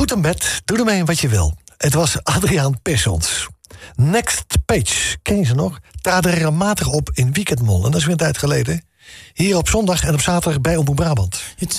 Goed in bed, doe ermee wat je wil. Het was Adriaan Persons. Next Page, ken je ze nog? Traden regelmatig op in Weekendmol. En dat is weer een tijd geleden. Hier op zondag en op zaterdag bij Omroep Brabant.